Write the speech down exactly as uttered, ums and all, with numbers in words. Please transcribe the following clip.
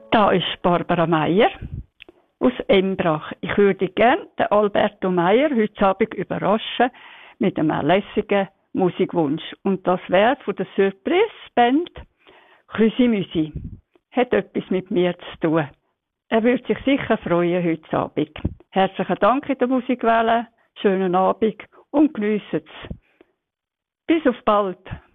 Da ist Barbara Meier aus Embrach. Ich würde gerne den Alberto Meier heute Abend überraschen mit einem lässigen Musikwunsch. Und das wäre von der Surprise-Band Chrysimüsi. Hat etwas mit mir zu tun. Er würde sich sicher freuen heute Abend. Herzlichen Dank in der Musikwelle, schönen Abend und geniessen es. Bis auf bald.